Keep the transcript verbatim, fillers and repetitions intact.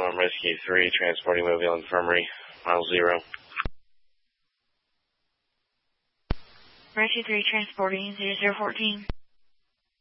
Um, Rescue three, transporting Mobile Infirmary, mile zero. Rescue three, transporting zero zero fourteen.